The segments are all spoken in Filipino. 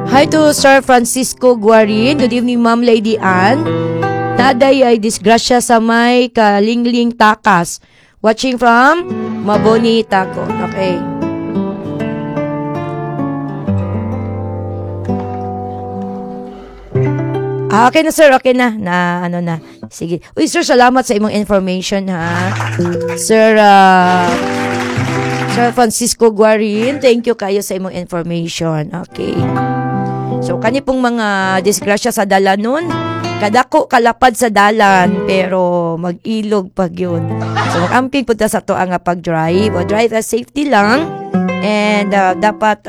Hi to Sir Francisco Guarin. Good evening, Ma'am Lady Ann. Naday ay disgrasya sa may Kalingling Takas. Watching from Maboni Taco. Okay. Okay na sir, okay na. Ano na. Sige. Uy sir, salamat sa imong information ha. Sir Francisco Guarin, thank you kayo sa imong information. Okay. So kani pong mga disgrasya sa dalanon, kadako kalapad sa dalan pero mag-ilog pag yun. So mag-amping punta sa to ang pag-drive. O drive as safety lang and dapat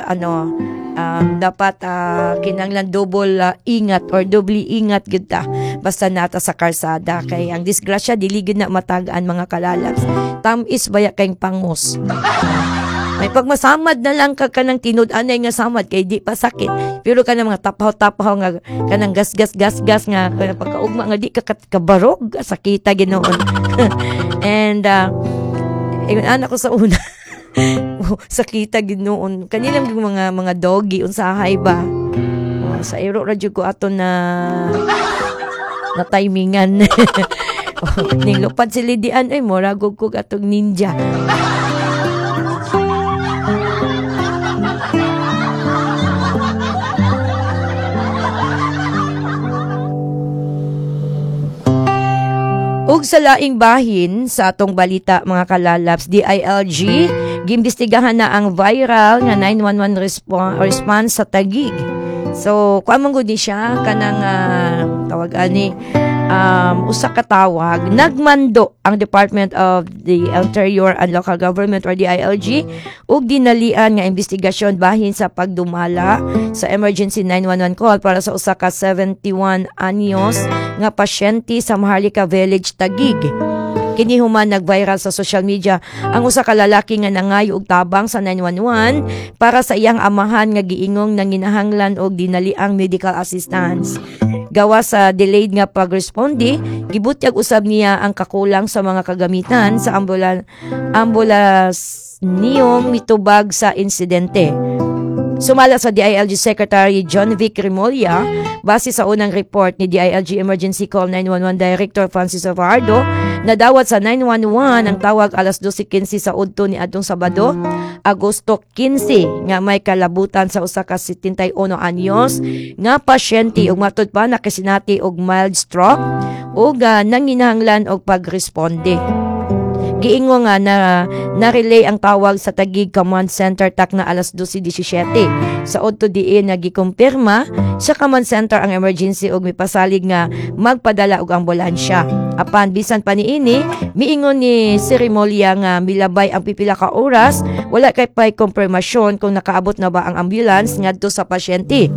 kinanglan double ingat or doble ingat gud ta basta nata sa karsada kay ang disgrasya dili gid na matagaan mga kalalabs. Tamis baya kayong pangus. May pagmasamad na lang ka kanang tinud-anay nga samad kay di pa sakit. Pero kanang mga tapaw-tapaw nga kanang gas nga pagkaugma nga di ka kabarog sakita ginoon. And ingon anak ko sa una. Sakita ginoon. Kanilang mga doggy unsahay ba. Sa ero radyo ko ato na timingan. Ning lupad si Lidian ay moragog ko atong ninja. Ug sa laing bahin sa atong balita mga kalalabs, DILG gimbestigahan na ang viral nga 911 response sa Taguig. So kuan man gud ni siya kanang tawag ani usa ka tawag nagmando ang Department of the Interior and Local Government or DILG ug dinalian nga investigasyon bahin sa pagdumala sa emergency 911 call para sa usa ka 71 anyos nga pasyente sa Maharlika Village, Taguig. Kini human nag-viral sa social media ang usa ka lalaki nga nangayo og tabang sa 911 para sa iyang amahan nga giingong nanginahanglan og dinaliang medical assistance. Gawa sa delayed nga pagresponde, gibutyag usab niya ang kakulang sa mga kagamitan sa ambulance niyong mitubag sa insidente. Sumala sa DILG Secretary John Vic Remolla, base sa unang report ni DILG Emergency Call 911 Director Francis Fajardo, nadawat sa 911 ang tawag alas 12:15 sa udto ni adtong Sabado, Agosto 15 nga may kalabutan sa usa ka 71 anyos nga pasyente ug matud pa nakasinati og mild stroke ug nanginahanglan og pagresponde. Giingo nga na-relay ang tawag sa Taguig Command Center takna alas 12:17. Sa udto diin nga gikumpirma sa Command Center ang emergency ug mipasalig nga magpadala og ambulansya. Apan bisan pa niini, miingon ni Remolla nga milabay ang pipila ka oras, wala kay pay konfirmasyon kung nakaabot na ba ang ambulance ngadto sa pasyente.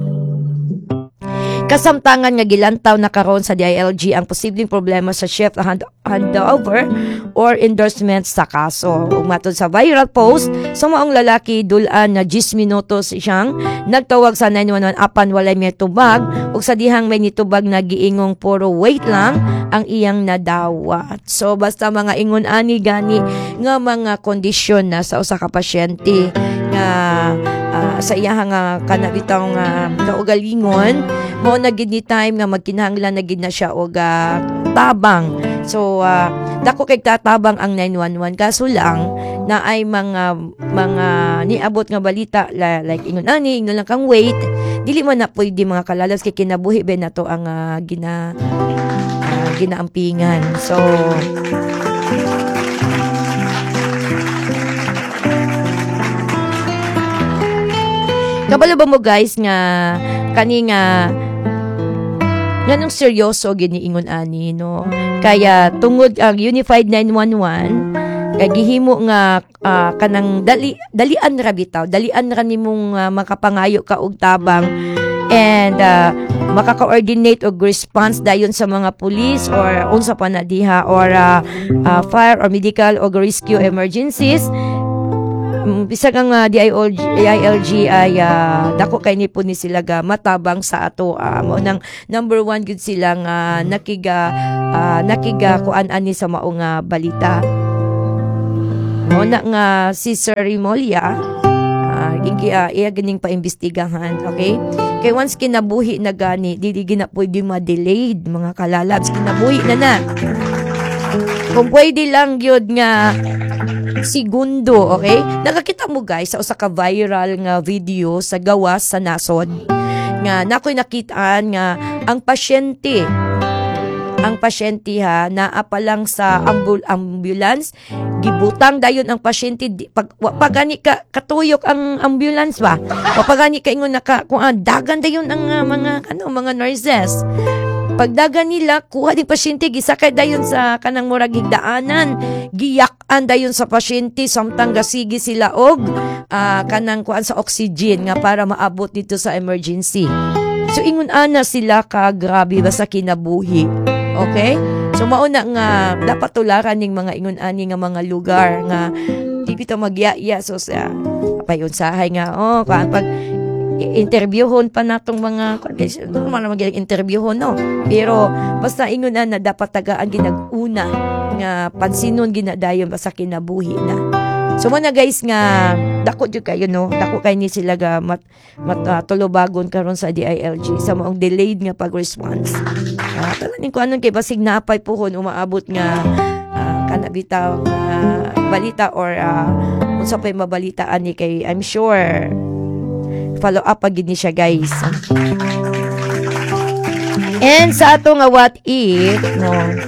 Kasamtangan nga gilantaw na karon sa DILG ang posibleng problema sa shift handover or endorsement sa kaso. Ug matod sa viral post, sa maong lalaki dulan na 10 minutos siyang nagtawag sa 911 apan walay may tubag ug sa dihang may nitubag na giingong puro wait lang ang iyang nadawat. So basta mga ingon ani gani nga mga kondisyon na sa usa ka pasyente nga sa iyang kanabitaw nga kaugalingon mo na gid ni time nga magkinahanglan na gid na siya og tabang. So dako kay tatabang ang 911 kaso lang na ay mga niabot nga balita like ingon lang kang wait dili man na pwede mga kalalas kay kinabuhi ba na to ang ginaampingan. So kabalo ba mo guys nga kani nga nganong seryoso giniingon ani no kaya tungod ang Unified 911 kay gihimo nga kanang dalian ra bitaw dalian ra nimong makapangayo ka og tabang and maka-coordinate og response dayon sa mga police or unsa pa na diha or fire or medical or rescue emergencies. Bisag ang DILG ay dako kay ni po ni sila ga matabang sa ato mo nang number 1 gud sila nga nakiga kuan ani sa maong balita mo na nga si Sir Remolla iya ganing paimbestigahan, okay? Kay once kinabuhi na gani, dili gina pwede ma-delayed mga kalalabs, kinabuhi na. Kung pwede lang yun nga segundo, okay? Nakakita mo guys sa usa ka viral nga video sa gawas sa nasod nga nakoy nakitaan nga ang pasyente ha naa pa lang sa ambulance gibutang dayon ang pasyente pagani ka katuyok ang ambulance ba pagani ka ingon naka dagan dayon ang mga nurses. Pagdagan nila, kuha di pasyente, gisakay dayon sa kanang murag higdaanan, giyakan dayon sa pasyente, samtang gasigi sila og kanang kuan sa oxygen nga para maabot dito sa emergency. So ingon ana sila ka grabe ba sa kinabuhi. Okay? So mauna nga dapat tularan ning mga ingon ani nga mga lugar nga di bitaw magyaya so sa payon sahay nga pag interviewon pa natong mga normal na mag-interviewon no pero basta ingon na dapat tagaan ginag-una nga pansinon ginadayon basta kinabuhi na. So mo na guys nga dako jud kayo no dako kay ni sila ga tulubagon karon sa DILG sa maong delayed nga pag-response. Talaning ko anon kay basig napay puhon umaabot nga kanabitaw balita or unsa pay mabalitaan ni kay I'm sure follow up pag ni siya guys. And sa ato nga what if no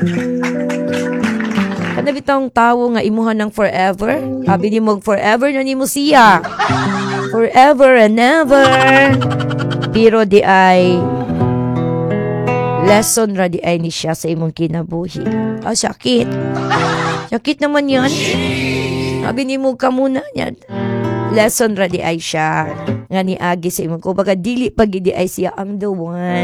kada bitong tawo nga imuhan ng forever abi ni mo forever na nimo siya forever and ever pero di ay lesson ra di ay ni siya sa imong kinabuhi. Sakit naman yan abi ni mo ka muna yan lesson ra di ay siya nga ni agi sa imong ko baga dili pag di ay siya ang the one.